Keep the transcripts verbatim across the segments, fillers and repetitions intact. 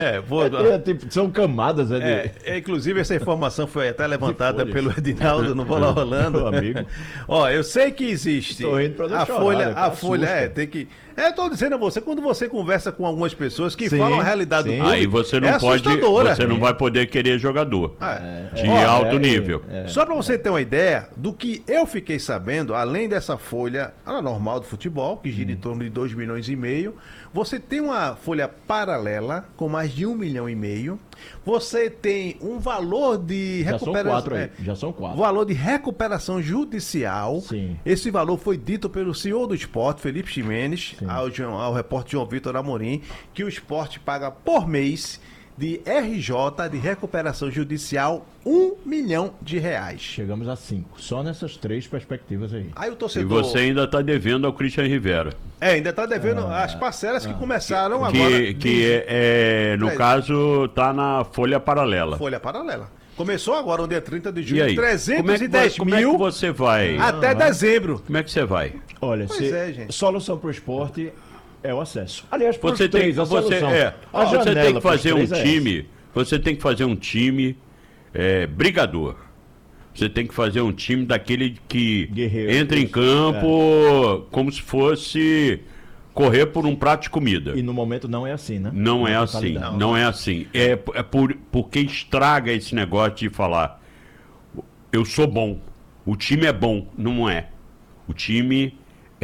É, vou... é, é, tipo, são camadas. É, de... é, é, inclusive, essa informação foi até levantada pelo Edinaldo no Bola Rolando. Meu amigo. Ó, eu sei que existe. Tô rindo pra não a chorar, folha, né? a folha Assusta. é, tem que. É, eu tô dizendo a você, quando você conversa com algumas pessoas que Sim, falam a realidade sim. do clube, Aí você não é pode, assustadora. você não vai poder querer jogador É. de Ó, alto é, nível. é. Só para você ter uma ideia do que eu fiquei sabendo, além dessa folha normal do futebol, que gira em torno de dois milhões e meio, você tem uma folha paralela com mais de um milhão e meio. Você tem um valor de Já são recuperação. quatro aí, é, já são quatro. Valor de recuperação judicial. Sim. Esse valor foi dito pelo senhor do esporte, Felipe Ximenes, ao, João- ao repórter João Vitor Amorim, que o esporte paga por mês de R J, de recuperação judicial, um milhão de reais. Chegamos a cinco. Só nessas três perspectivas aí. Aí o E torcedor. você ainda está devendo ao Christian Rivera. É, ainda tá devendo as parcelas que começaram agora. Que, que é, é, no É. caso, está na folha paralela. Folha paralela. Começou agora, no dia trinta de E julho, aí? Como é, trezentos que, e dez vai- como é que mil você vai? até dezembro. Como é que você vai? Olha, Pois se, é, gente. solução para o esporte é o acesso. Aliás, para Você os tem, três, a você, solução. é, A você tem janela que pros fazer um três é essa. time. Você tem que fazer um time é, brigador. Você tem que fazer um time daquele que Guerreiro, entra em isso. campo como se fosse correr por um prato de comida. E no momento não é assim, né? Não é Na assim, totalidade. não é assim. É, é por, porque estraga esse negócio de falar eu sou bom, o time é bom. Não é. O time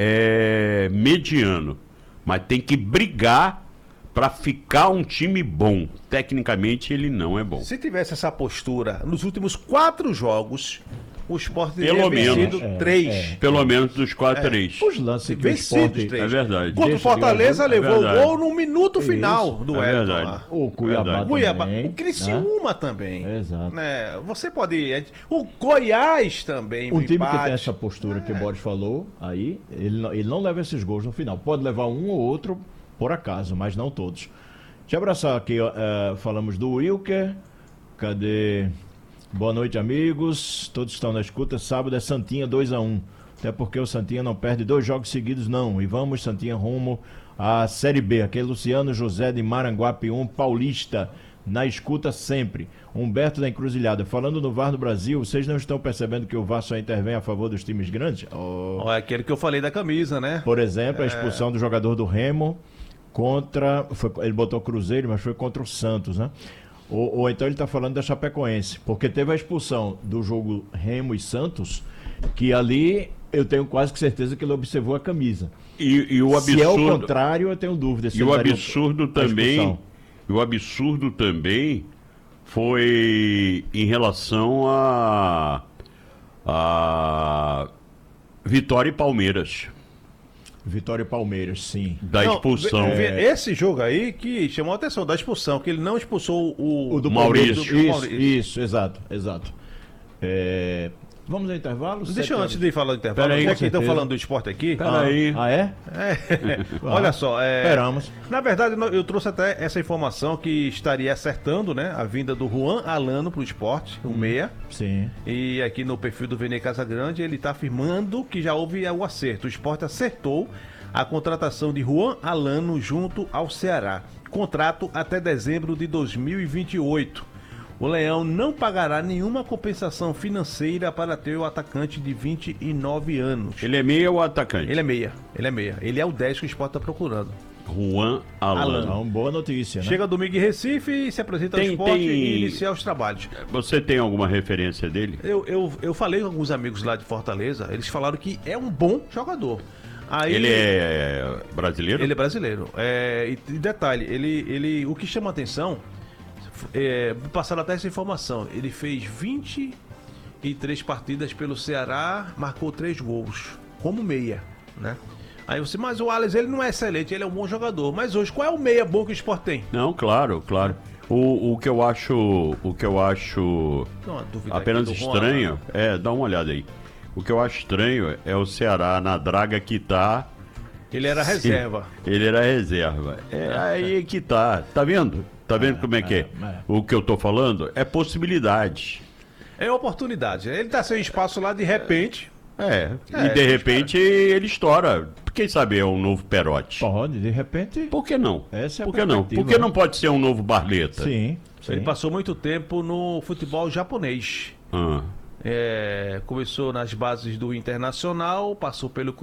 é mediano, mas tem que brigar para ficar um time bom. Tecnicamente ele não é bom. Se tivesse essa postura nos últimos quatro jogos, o Sport teria Pelo vencido menos. É, três. é. Pelo menos dos quatro, três. Os lances que o Vencidos esporte... três. É verdade. Contra o Deixa de Fortaleza ganhar, levou o verdade. gol no minuto final Isso. do É Everton. verdade. lá. O Cuiabá Verdade. Cuiabá, também. o Criciúma também. Exato. Né? Você pode. O Goiás também. Um no time que empate. tem essa postura que o Boris falou, aí, ele não, ele não leva esses gols no final. Pode levar um ou outro, por acaso, mas não todos. Deixa eu abraçar aqui, ó, eh, falamos do Wilker. Cadê? Boa noite, amigos. Todos que estão na escuta. Sábado é Santinha dois a um. Até porque o Santinha não perde dois jogos seguidos, não. E vamos, Santinha, rumo à Série B. Aqui é Luciano José de Maranguape um, paulista. Na escuta sempre. Humberto da Encruzilhada. Falando no V A R do Brasil, vocês não estão percebendo que o V A R só intervém a favor dos times grandes? Oh. Ó, é aquele que eu falei da camisa, né? Por exemplo, a expulsão do jogador do Remo contra... Foi, ele botou Cruzeiro, mas foi contra o Santos, né? Ou, ou então ele está falando da Chapecoense, porque teve a expulsão do jogo Remo e Santos, que ali eu tenho quase que certeza que ele observou a camisa. E, e o Se é o absurdo, contrário, eu tenho dúvida. se e ele o daria absurdo a também, expulsão. e o absurdo também foi em relação a, a Vitória e Palmeiras, Vitória e Palmeiras, sim. da Não, expulsão. ve- ve- Esse jogo aí que chamou a atenção da expulsão, que ele não expulsou o, O do Maurício. Palmeiras. do Isso, Maurício. isso, exato, exato. É, Vamos ao intervalo? Deixa Sete eu, horas. antes de falar do intervalo, Peraí, já com que estão certeza. falando do esporte aqui. Peraí. Ah, é? É, olha só, é, Esperamos. na verdade no- eu trouxe até essa informação que estaria acertando, né, a vinda do Juan Alano pro esporte, o meia. Sim. E aqui no perfil do Vene Casagrande ele está afirmando que já houve o acerto. O esporte acertou a contratação de Juan Alano junto ao Ceará. Contrato até dezembro de dois mil e vinte e oito. O Leão não pagará nenhuma compensação financeira para ter o atacante de vinte e nove anos. Ele é meia ou atacante? Ele é meia, ele é meia. Ele é o dez que o esporte está procurando. Juan Alano. Então, boa notícia, né? Chega domingo em Recife e se apresenta Tem- ao esporte tem- e inicia os trabalhos. Você tem alguma referência dele? Eu, eu, eu falei com alguns amigos lá de Fortaleza, eles falaram que é um bom jogador. Aí, Ele é brasileiro? Ele é brasileiro. É, e, e detalhe, ele, ele, o que chama atenção, é, passaram até essa informação, ele fez vinte e três partidas pelo Ceará, marcou três gols, como meia, né? Aí você, mas o Alex, ele não é excelente, ele é um bom jogador. Mas hoje, qual é o meia bom que o Sport tem? Não, claro, claro. O, o que eu acho, o que eu acho Não, uma dúvida apenas aqui do Juan, estranho, é, dá uma olhada aí. O que eu acho estranho é o Ceará na draga que tá. Ele era reserva. Ele era reserva. É aí que tá. Tá vendo? Tá vendo como é que é? é. O que eu tô falando é possibilidade. É oportunidade. Ele tá sem espaço lá, de repente, É, É, e de repente ele estoura. Quem sabe é um novo Perotti? Pode, de repente. Por que não? Essa é a Por que não? perspectiva, Por que né? não pode ser um novo Barleta? Sim, sim. Ele passou muito tempo no futebol japonês. Ah. É, começou nas bases do Internacional, passou pelo